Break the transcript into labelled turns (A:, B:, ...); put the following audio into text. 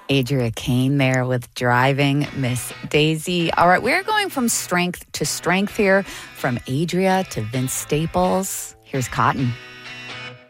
A: Adria Kane there with Driving Miss Daisy. All right, we're going from strength to strength here, from Adria to Vince Staples. Here's Cotton.